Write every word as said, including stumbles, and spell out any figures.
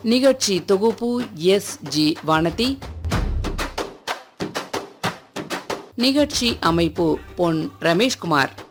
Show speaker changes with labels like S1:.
S1: நிகழ்ச்சி தொகுப்பு S G Vanathi. நிகழ்ச்சி அமைப்பு பொன் ரமேஷ்குமார்.